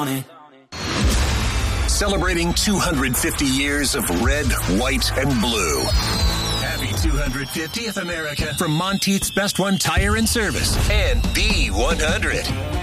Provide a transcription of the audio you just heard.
Celebrating 250 years of red, white, and blue. Happy 250th, America. From Monteith's Best One Tire and Service and B100.